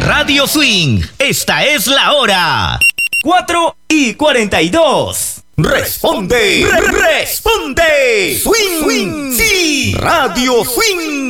Radio Swing, esta es la hora. 4:42. Responde, responde. Swing, sí. Radio Swing.